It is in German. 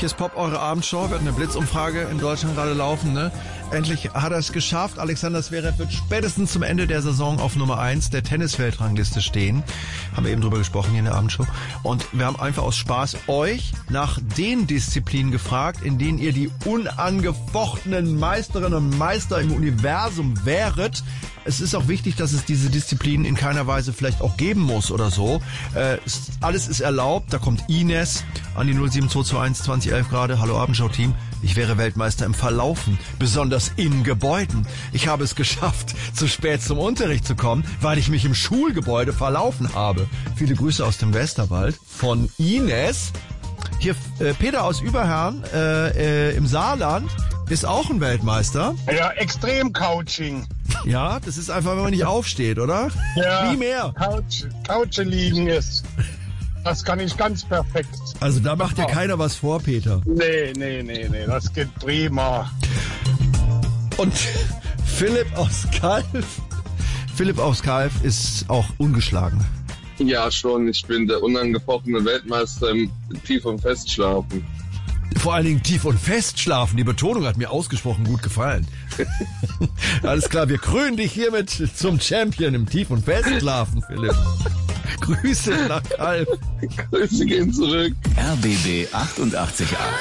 hier ist Pop, eure Abendshow. Wir hatten eine Blitzumfrage in Deutschland gerade laufen, ne? Endlich hat er es geschafft. Alexander Zverev wird spätestens zum Ende der Saison auf Nummer 1 der Tennisweltrangliste stehen. Haben wir eben drüber gesprochen hier in der Abendshow. Und wir haben einfach aus Spaß euch nach den Disziplinen gefragt, in denen ihr die unangefochtenen Meisterinnen und Meister im Universum wäret. Es ist auch wichtig, dass es diese Disziplinen in keiner Weise vielleicht auch geben muss oder so. Alles ist erlaubt. Da kommt Ines an die 07221 2011 gerade. Hallo Abendshow-Team. Ich wäre Weltmeister im Verlaufen, besonders in Gebäuden. Ich habe es geschafft, zu spät zum Unterricht zu kommen, weil ich mich im Schulgebäude verlaufen habe. Viele Grüße aus dem Westerwald von Ines. Hier Peter aus Überherrn im Saarland ist auch ein Weltmeister. Ja, Extrem-Couching. Ja, das ist einfach, wenn man nicht aufsteht, oder? Ja, Nie mehr. Couchen liegen ist. Das kann ich ganz perfekt. Also da macht ja keiner was vor, Peter. Nee, das geht prima. Und Philipp aus Kalf ist auch ungeschlagen. Ja, schon. Ich bin der unangefochtene Weltmeister im Tief- und Festschlafen. Vor allen Dingen tief und fest schlafen. Die Betonung hat mir ausgesprochen gut gefallen. Alles klar, wir krönen dich hiermit zum Champion im Tief- und Festschlafen, Philipp. Grüße nach Kalf. Grüße gehen zurück. RBB 88.8